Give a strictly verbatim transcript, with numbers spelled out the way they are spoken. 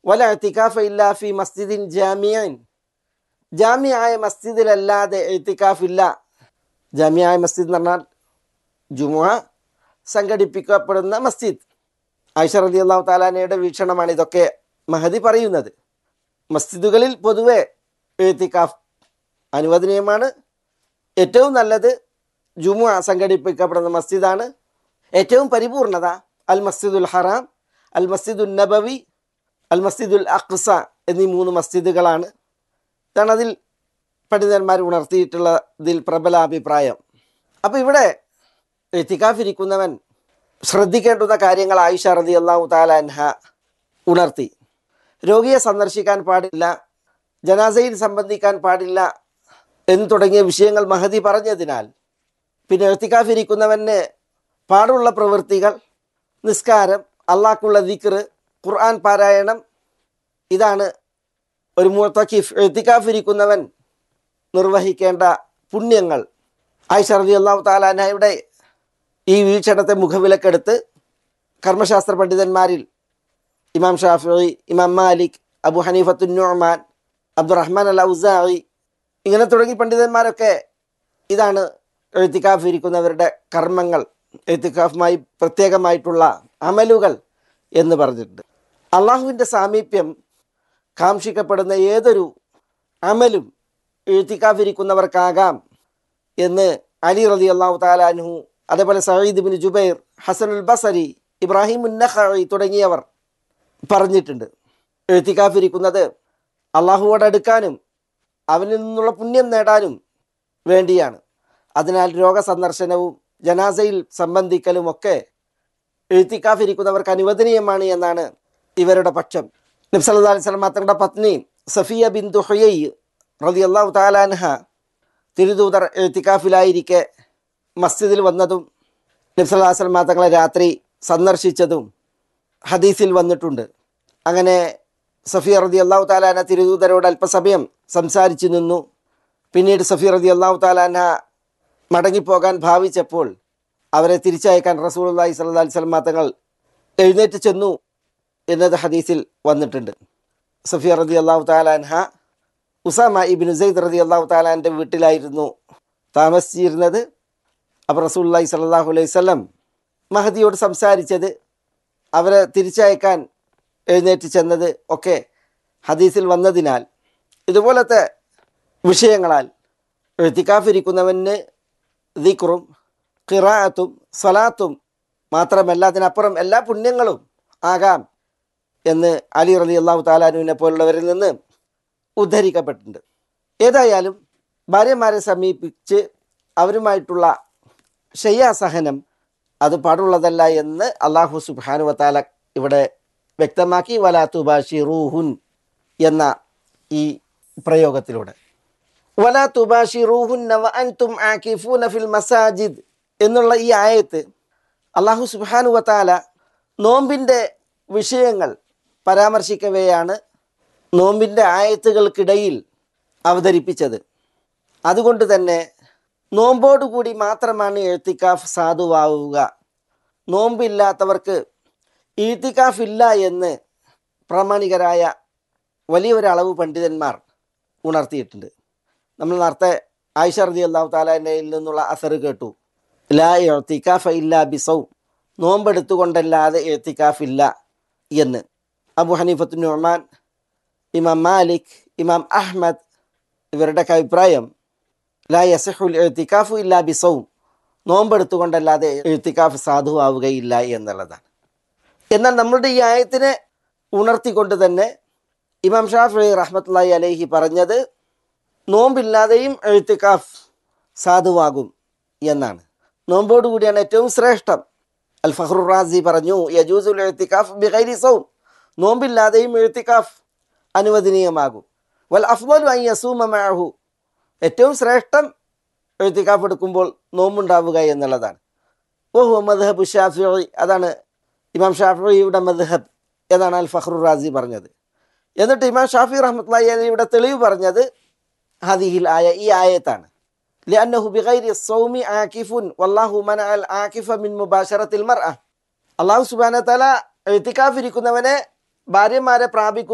വല ഇഅ്തികാഫ ഇല്ലാ ഫി മസ്ജിദിൻ ജാമിഇൻ, ജാമിയായ മസ്ജിദിലല്ലാതെ ഇഅ്തികാഫ് ഇല്ല. ജാമിയായ മസ്ജിദ് എന്ന് പറഞ്ഞാൽ ജുമുഅ സംഘടിപ്പിക്കപ്പെടുന്ന മസ്ജിദ്. ആയിഷ റളിയല്ലാഹു തആല അൻഹയുടെ വീക്ഷണമാണ് ഇതൊക്കെ മഹദി പറയുന്നത്. മസ്ജിദുകളിൽ പൊതുവെ ഇഅ്തികാഫ് അനുവദനീയമാണ്. ഏറ്റവും നല്ലത് ജുമുഅ സംഘടിപ്പിക്കപ്പെടുന്ന മസ്ജിദാണ്. ഏറ്റവും പരിപൂർണത അൽ മസ്ജിദുൽ ഹറാം, അൽ മസ്ജിദുൽ നബവി, അൽ മസ്ജിദുൽ അഖ്സ എന്നീ മൂന്ന് മസ്ജിദുകളാണ്. ഇതാണ് അതിൽ പണ്ഡിതന്മാർ ഉണർത്തിയിട്ടുള്ളതിൽ പ്രബല അഭിപ്രായം. അപ്പോൾ ഇവിടെ ഇഅ്തികാഫ് ഇരിക്കുന്നവൻ ശ്രദ്ധിക്കേണ്ടുന്ന കാര്യങ്ങൾ ആയിഷ റളിയല്ലാഹു തആല അൻഹ ഉണർത്തി. രോഗിയെ സന്ദർശിക്കാൻ പാടില്ല, ജനാസയിൽ സംബന്ധിക്കാൻ പാടില്ല എന്ന് തുടങ്ങിയ വിഷയങ്ങൾ മഹദി പറഞ്ഞതിനാൽ പിന്നെ ഇഅ്തികാഫ് ഇരിക്കുന്നവന് പാടുള്ള പ്രവൃത്തികൾ, നിസ്കാരം, അള്ളാഹ്ക്കുള്ള ദിക്ർ, ഖുർആൻ പാരായണം, ഇതാണ് ഒരു മുഅ്തകിഫ് ഇഅ്തികാഫ് ഇരിക്കുന്നവൻ നിർവഹിക്കേണ്ട പുണ്യങ്ങൾ. ആയിഷ റളിയല്ലാഹു തആല അൻഹയുടെ ഈ വീക്ഷണത്തെ മുഖവിലക്കെടുത്ത് കർമ്മശാസ്ത്ര പണ്ഡിതന്മാരിൽ ഇമാം ഷാഫിഈ, ഇമാം മാലിക്, അബു ഹനീഫത്തുൻ നുഅ്മാൻ, അബ്ദുറഹ്മാൻ അൽ ഔസാഇ, ഇങ്ങനെ തുടങ്ങി പണ്ഡിതന്മാരൊക്കെ ഇതാണ് ഇഅ്തികാഫ് ഇരിക്കുന്നവരുടെ കർമ്മങ്ങൾ, ഇഅ്തികാഫുമായി പ്രത്യേകമായിട്ടുള്ള അമലുകൾ എന്ന് പറഞ്ഞിട്ടുണ്ട്. അള്ളാഹുവിൻ്റെ സാമീപ്യം കാംക്ഷിക്കപ്പെടുന്ന ഏതൊരു അമലും ഇഅ്തികാഫ് ഇരിക്കുന്നവർക്കാകാം എന്ന് അലി റളിയല്ലാഹു തആല അൻഹു, അതേപോലെ സഈദ് ഇബ്നു ജുബൈർ, ഹസനുൽ ബസരി, ഇബ്രാഹിം ഉന്നഖഈ തുടങ്ങിയവർ പറഞ്ഞിട്ടുണ്ട്. ഇഅ്തികാഫ് ഇരിക്കുന്നത് അള്ളാഹുവോട് അടുക്കാനും അവനിൽ നിന്നുള്ള പുണ്യം നേടാനും വേണ്ടിയാണ്. അതിനാൽ രോഗസന്ദർശനവും ജനാസയിൽ സംബന്ധിക്കലും ഒക്കെ ഇഅ്തികാഫ് ഇരിക്കുന്നവർക്ക് അനുവദനീയമാണ് എന്നാണ് ഇവരുടെ പക്ഷം. നബി സല്ലല്ലാഹു അലൈഹി വസല്ലം തങ്ങളുടെ പത്നി സഫിയ ബിൻതു ഹുയൈ റളിയല്ലാഹു തആല അൻഹ തിരുദൂതർ ഇഅ്തികാഫിലായിരിക്കെ മസ്ജിദിൽ വന്നതും നബി സല്ലല്ലാഹു അലൈഹി വസല്ലം തങ്ങളെ രാത്രി സന്ദർശിച്ചതും ഹദീസിൽ വന്നിട്ടുണ്ട്. അങ്ങനെ സഫിയ റളിയല്ലാഹു തആല അൻഹ തിരുദൂതരോട് അല്പസമയം സംസാരിച്ചു നിന്നു. പിന്നീട് സഫിയ റളിയല്ലാഹു തആല അൻഹ മടങ്ങിപ്പോകാൻ ഭാവിച്ചപ്പോൾ അവരെ തിരിച്ചയക്കാൻ റസൂലുള്ളാഹി സ്വല്ലല്ലാഹു അലൈഹി വസല്ലം തങ്ങൾ എഴുന്നേറ്റ് ചെന്നു എന്നത് ഹദീസിൽ വന്നിട്ടുണ്ട്. സഫിയ റളിയല്ലാഹു തആല അൻഹ ഉസാമ ഇബ്നു സെയ്ദ് റളിയല്ലാഹു തആല അൻഹുവിൻ്റെ വീട്ടിലായിരുന്നു താമസിച്ചിരുന്നത്. അപ്പോൾ റസൂലുള്ളാഹി സ്വല്ലല്ലാഹു അലൈഹി വസല്ലം മഹദിയോട് സംസാരിച്ചത്, അവരെ തിരിച്ചയക്കാൻ എഴുന്നേറ്റ് ചെന്നത് ഒക്കെ ഹദീസിൽ വന്നതിനാൽ ഇതുപോലത്തെ വിഷയങ്ങളാൽ ഇഅ്തികാഫ് ഇരിക്കുന്നവന് ദിക്റും ഖിറാഅത്തും സ്വലാത്തും മാത്രമല്ല അതിനപ്പുറം എല്ലാ പുണ്യങ്ങളും ആകാം എന്ന് അലി റളിയല്ലാഹു തആല അൻഹുവിനെ പോലുള്ളവരിൽ നിന്ന് ഉദ്ധരിക്കപ്പെട്ടിട്ടുണ്ട്. ഏതായാലും ഭാര്യമാരെ സമീപിച്ച് അവരുമായിട്ടുള്ള ശയ്യാസഹനം അത് പാടുള്ളതല്ല എന്ന് അല്ലാഹു സുബ്ഹാനഹു വ തആല ഇവിടെ വ്യക്തമാക്കി. വലാ തുബാശിറൂഹുൻ എന്ന ഈ പ്രയോഗത്തിലൂടെ വലാ തുബാശിറൂഹുന്ന വ അൻതും ആകിഫൂന ഫിൽ മസാജിദ് എന്നുള്ള ഈ ആയത്ത് അല്ലാഹു സുബ്ഹാനഹു വ തആല നോമ്പിൻ്റെ വിഷയങ്ങൾ പരാമർശിക്കവെയാണ് നോമ്പിൻ്റെ ആയത്തുകൾക്കിടയിൽ അവതരിപ്പിച്ചത്. അതുകൊണ്ട് തന്നെ നോമ്പോടുകൂടി മാത്രമാണ് ഇഅ്തികാഫ് സാധുവാവുക. നോമ്പില്ലാത്തവർക്ക് ഇഅ്തികാഫ് ഇല്ല എന്ന് പ്രാമാണികരായ വലിയൊരളവ് പണ്ഡിതന്മാർ ഉണർത്തിയിട്ടുണ്ട്. നമ്മൾ നേരത്തെ ആയിഷ റളിയല്ലാഹു തആല അൻഹയിൽ നിന്നുള്ള അസർ കേട്ടു, ലാ ഇഅ്തികാഫ ഇല്ലാ ബിസൗം, നോമ്പെടുത്തുകൊണ്ടല്ലാതെ ഇഅ്തികാഫ് ഇല്ല എന്ന്. അബു ഹനീഫത്തുൻ നുഅ്മാൻ, ഇമാം മാലിക്, ഇമാം അഹ്മദ് ഇവരുടെ അഭിപ്രായം ലാ യസിഹുൽ ഇഅ്തികാഫു ഇല്ലാ ബിസൗം, നോമ്പെടുത്തുകൊണ്ടല്ലാതെ ഇഅ്തികാഫ് സാധുവാവുകയില്ല എന്നുള്ളതാണ്. എന്നാൽ നമ്മളുടെ ഈ ആയത്തിനെ ഉണർത്തിക്കൊണ്ട് തന്നെ ഇമാം ഷാഫിഈ റഹ്മത്തുള്ളാഹി അലൈഹി പറഞ്ഞത് നോമ്പില്ലാതെയും ഇഅ്തികാഫ് സാധുവാകും എന്നാണ്. നോമ്പോടുകൂടിയാണ് ഏറ്റവും ശ്രേഷ്ഠം. അൽ ഫഖ്റുർ റാസി പറഞ്ഞു, യജൂസുൽ ഇഅ്തികാഫ് ബിഗൈരി സൗം, നോമ്പില്ലാതെയും ഇഅ്തികാഫ് അനുവദനീയമാകും. വൽ അഫ്ളലു അൻ യസൂമ മഅഹു, ഏറ്റവും ശ്രേഷ്ഠം ഇഅ്തികാഫ് എടുക്കുമ്പോൾ നോമ്പുണ്ടാവുക എന്നുള്ളതാണ്. വഹുവ മദ്ഹബു ഷാഫിഈ, അതാണ് ഇമാം ഷാഫിഈയുടെ മദ്ഹബ് എന്നാണ് അൽ ഫഖ്റുർ റാസി പറഞ്ഞത്. എന്നിട്ട് ഇമാം ഷാഫിഈ റഹ്മത്തുള്ളാഹി അലൈഹിയുടെ തെളിവ് പറഞ്ഞത് ഹദിഹിൽ ആയ, ഈ ആയത്താണ്. ലിഅന്നഹു ബിഗൈരി സൗമി ആകിഫുൻ വല്ലാഹു മനഅൽ ആകിഫ മിൻ മുബാശറത്തിൽ മർഅ, അല്ലാഹു സുബ്ഹാനഹു വ തആല ഇഅ്തികാഫ് ഇരിക്കുന്നവനെ ഭാര്യമാരെ പ്രാപിക്കും